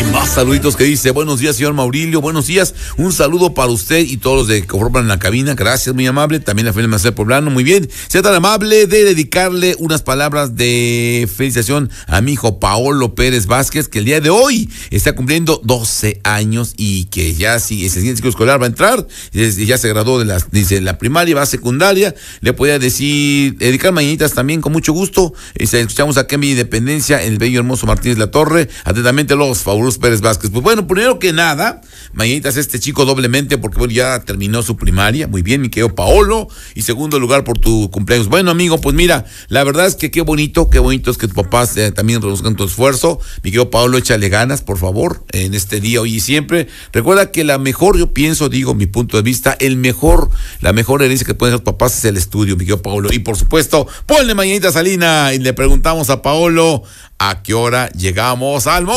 Más saluditos que dice: buenos días, señor Maurilio, buenos días, un saludo para usted y todos los de que forman la cabina, gracias, muy amable, también la familia Macer Poblano, muy bien, sea tan amable de dedicarle unas palabras de felicitación a mi hijo Paolo Pérez Vázquez, que el día de hoy está cumpliendo 12 años y que ya si ese siguiente ciclo escolar va a entrar, ya se graduó de la primaria, va a secundaria, le podía decir, dedicar mañanitas también con mucho gusto. Escuchamos aquí en mi Independencia, en el bello hermoso Martínez La Torre, atentamente los fabulosos Pérez Vázquez. Pues bueno, primero que nada, mañanitas a este chico doblemente, porque bueno, ya terminó su primaria, muy bien, mi querido Paolo, y segundo lugar por tu cumpleaños. Bueno, amigo, pues mira, la verdad es que qué bonito es que tus papás también reconozcan tu esfuerzo. Mi querido Paolo, échale ganas, por favor, en este día, hoy y siempre. Recuerda que la mejor, yo pienso, digo, mi punto de vista, la mejor herencia que pueden hacer tus papás es el estudio, mi querido Paolo. Y por supuesto, ponle mañanitas a Lina y le preguntamos a Paolo, ¿a qué hora llegamos al